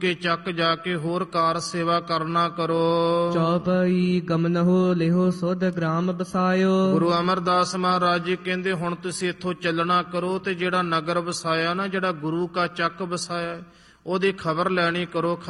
ਕੇ ਚੱਕ ਜਾ ਕੇ ਹੋਰ ਕਾਰ ਸੇਵਾ ਕਰਨਾ ਕਰੋ। ਚੌਪਈ ਗਮਨਹੁ ਲਿਹੁ ਸੁਧ ਗ੍ਰਾਮ ਬਸਾਇਓ। ਗੁਰੂ ਅਮਰਦਾਸ ਮਹਾਰਾਜ ਜੀ ਕਹਿੰਦੇ ਹੁਣ ਤੁਸੀਂ ਇੱਥੋਂ ਚੱਲਣਾ ਕਰੋ ਤੇ ਜਿਹੜਾ ਨਗਰ ਵਸਾਇਆ ਨਾ, ਜਿਹੜਾ ਗੁਰੂ ਕਾ ਚੱਕ ਵਸਾਇਆ, ਉਹਦੀ ਖਬਰ ਲੈਣੀ ਕਰੋ।